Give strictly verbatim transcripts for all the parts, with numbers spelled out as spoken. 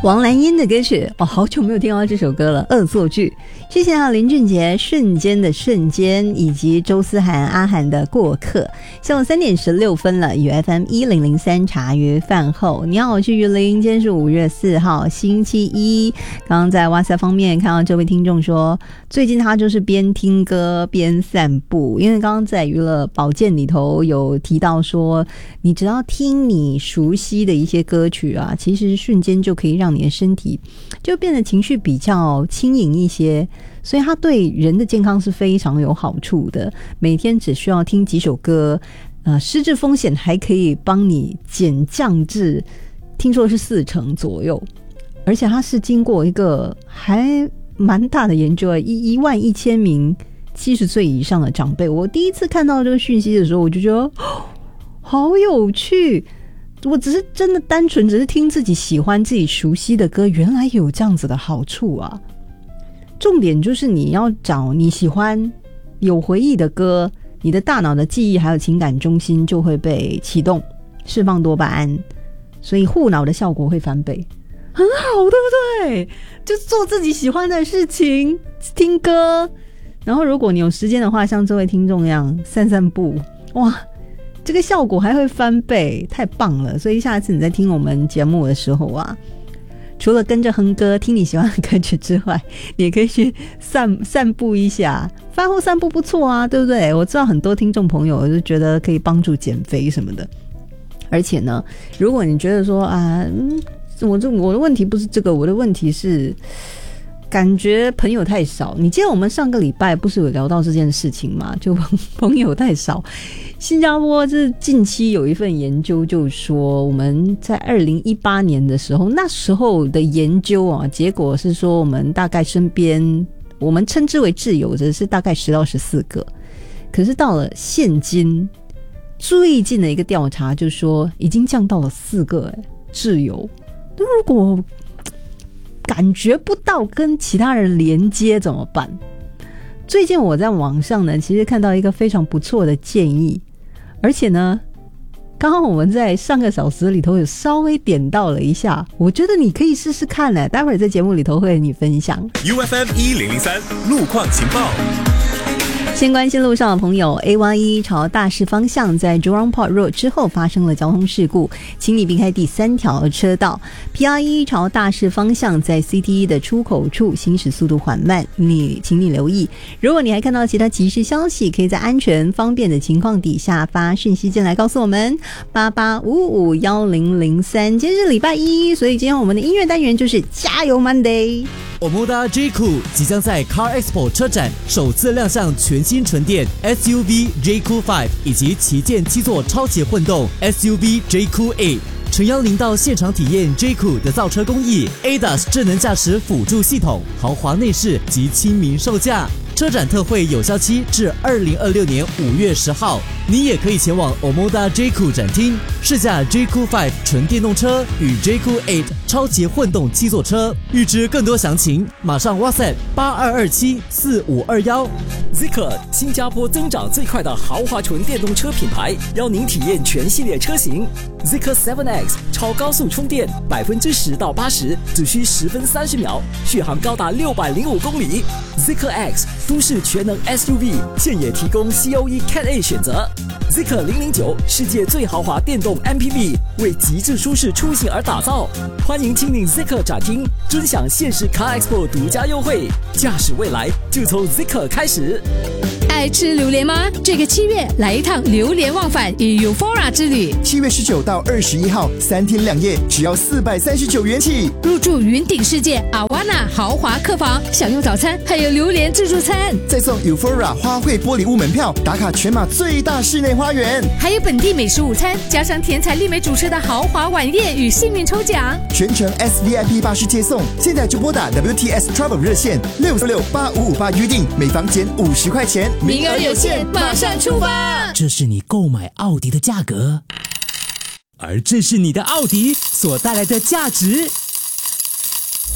王蓝英的歌曲，哦，好久没有听到这首歌了，恶作剧。之前还有林俊杰瞬间的瞬间，以及周思涵阿涵的过客。下午三点十六分了，与 F M 一零零三茶余饭后。你好，我是于林，今天是五月四号星期一。刚刚在哇塞方面看到这位听众说，最近他就是边听歌边散步，因为刚刚在娱乐保健里头有提到说，你只要听你熟悉的一些歌曲啊，其实瞬间就可以让你的身体就变得情绪比较轻盈一些，所以它对人的健康是非常有好处的。每天只需要听几首歌，呃，失智风险还可以帮你减降至，听说是四成左右，而且它是经过一个还蛮大的研究，一一万一千名七十岁以上的长辈。我第一次看到这个讯息的时候，我就觉得、哦、好有趣。我只是真的单纯只是听自己喜欢自己熟悉的歌，原来有这样子的好处啊。重点就是你要找你喜欢有回忆的歌，你的大脑的记忆还有情感中心就会被启动，释放多巴胺，所以护脑的效果会翻倍，很好，对不对？就做自己喜欢的事情，听歌，然后如果你有时间的话，像这位听众一样散散步，哇，这个效果还会翻倍，太棒了。所以下次你在听我们节目的时候啊，除了跟着哼歌听你喜欢的歌曲之外，你也可以去散散步一下，饭后散步不错啊，对不对？我知道很多听众朋友就觉得可以帮助减肥什么的，而且呢，如果你觉得说啊，嗯，我这我的问题不是这个，我的问题是感觉朋友太少。你记得我们上个礼拜不是有聊到这件事情吗？就朋友太少。新加坡是近期有一份研究，就说我们在二零一八年的时候，那时候的研究啊，结果是说我们大概身边我们称之为挚友的是大概十到十四个，可是到了现今最近的一个调查就说已经降到了四个、欸、挚友。如果感觉不到跟其他人连接怎么办？最近我在网上呢，其实看到一个非常不错的建议，而且呢，刚刚我们在上个小时里头有稍微点到了一下，我觉得你可以试试看呢。待会儿在节目里头会和你分享。 U F M 一零零三路况情报。 先关心路上的朋友 A 一 朝大市方向在 Jurong Port Road 之后发生了交通事故，请你避开第三条车道。 P R 一 朝大市方向在 C T E 的出口处行驶速度缓慢，你请你留意。如果你还看到其他急事消息，可以在安全方便的情况底下发讯息进来告诉我们。八八五五一零零三。今天是礼拜一，所以今天我们的音乐单元就是加油 Monday。 Omoda J Cool 即将在 Car Expo 车展首次亮相全新纯电 S U V J Cool 五以及旗舰七座超级混动 S U V J Cool 八，诚邀您到现场体验 J Cool 的造车工艺 A D A S 智能驾驶辅助系统、豪华内饰及亲民售价。车展特惠有效期至二零二六年五月十号，你也可以前往 Omoda J Cool 展厅试驾 J Cool 五纯电动车与 J Cool 八超级混动七座车。预知更多详情，马上 WhatsApp 八二二七四五二一。 Zeekr 新加坡增长最快的豪华纯电动车品牌，邀您体验全系列车型。Zeekr 七 X 超高速充电，百分之十到八十只需十分三十秒，续航高达六百零五公里。Zeekr X 都市全能 S U V 现也提供 C O E Cat A 选择。Zeekr 零零九世界最豪华电动 M P V， 为极致舒适出行而打造。欢迎亲临 Zeekr 展厅，尊享限时 Car Expo 独家优惠，驾驶未来就从 Zeekr 开始。 爱吃榴莲吗？这个七月来一趟榴莲忘返与 Euphoria 之旅。 七月十九到二十一号，三天两夜，只要四百三十九元起。 入住云顶世界阿瓦纳豪华客房，享用早餐，还有榴莲自助餐， 再送 Euphoria 花卉玻璃屋门票，打卡全马最大室内花园， 还有本地美食午餐，加上甜彩丽美主持的豪华晚宴与幸运抽奖， 全程 S V I P 巴士接送。现在就拨打 W T S Travel 热线六六八五五八预定，每房减五十块钱。 名额有限，马上出发！ 这是你购买奥迪的价格，而这是你的奥迪所带来的价值。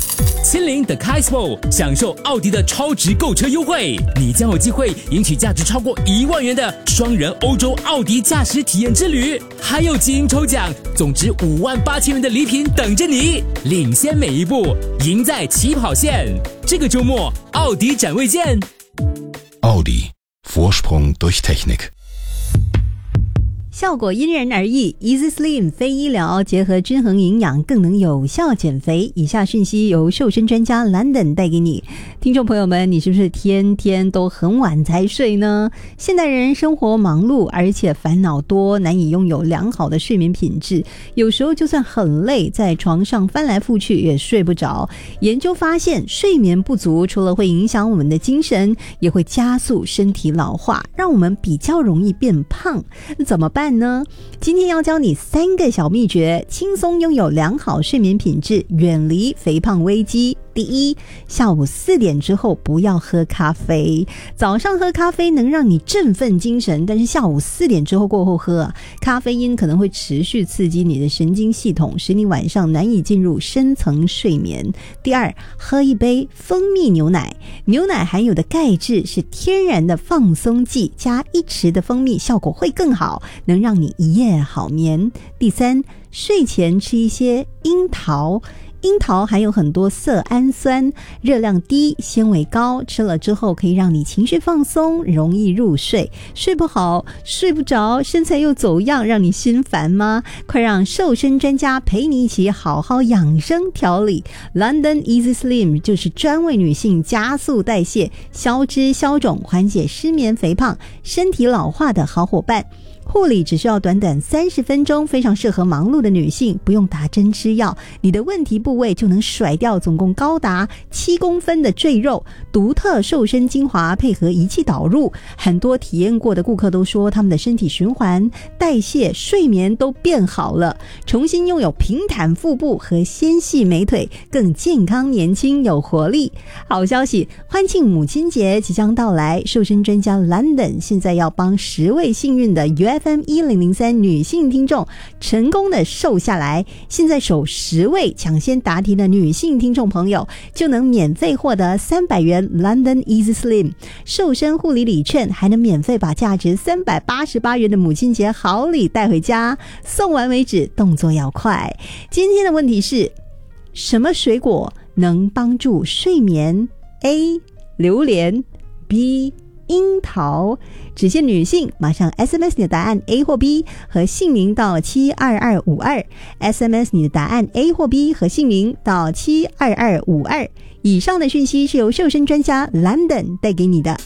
亲临 The Car Expo， 享受奥迪的超值购车优惠，你将有机会赢取价值超过一万元的双人欧洲奥迪驾驶体验之旅，还有基因抽奖，总值五万八千元的礼品等着你，领先每一步，赢在起跑线。这个周末，奥迪展位见。 奥迪 Vorsprung durch Technik。 效果因人而异 ，Easy Slim 非医疗结合均衡营养，更能有效减肥。以下讯息由瘦身专家 London 带给你。听众朋友们，你是不是天天都很晚才睡呢？现代人生活忙碌，而且烦恼多，难以拥有良好的睡眠品质。有时候就算很累，在床上翻来覆去也睡不着。研究发现，睡眠不足除了会影响我们的精神，也会加速身体老化，让我们比较容易变胖。那怎么办呢？今天要教你三个小秘诀，轻松拥有良好睡眠品质，远离肥胖危机。第一，下午四点之后不要喝咖啡。早上喝咖啡能让你振奋精神，但是下午四点之后过后喝啊，咖啡因可能会持续刺激你的神经系统，使你晚上难以进入深层睡眠。第二，喝一杯蜂蜜牛奶。牛奶含有的钙质是天然的放松剂，加一匙的蜂蜜效果会更好，能让你一夜好眠。第三，睡前吃一些樱桃。樱桃含有很多色氨酸，热量低，纤维高，吃了之后可以让你情绪放松，容易入睡。睡不好，睡不着，身材又走样，让你心烦吗？快让瘦身专家陪你一起好好养生调理。 London Easy Slim 就是专为女性加速代谢、消脂消肿、缓解失眠、肥胖、身体老化的好伙伴。护理只需要短短三十分钟，非常适合忙碌的女性，不用打针吃药，你的问题部位就能甩掉总共高达七公分的赘肉。独特瘦身精华配合仪器导入，很多体验过的顾客都说他们的身体循环、代谢、睡眠都变好了，重新拥有平坦腹部和纤细美腿，更健康年轻有活力。好消息，欢庆母亲节即将到来，瘦身专家 London 现在要帮十位幸运的 U F M 一零零三女性听众成功的瘦下来。现在首十位抢先答题的女性听众朋友就能免费获得三百元 London Easy Slim 瘦身护理礼券，还能免费把价值三百八十八元的母亲节好礼带回家，送完为止，动作要快。今天的问题是，什么水果能帮助睡眠？ A. 榴莲， B. 樱桃。只限女性，马上 S M S 你的答案 A 或 B 和姓名到七二二五二， S M S 你的答案 A 或 B 和姓名到七二二五二。以上的讯息是由瘦身专家 London 带给你的。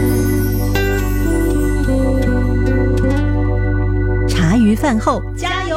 茶余饭后加油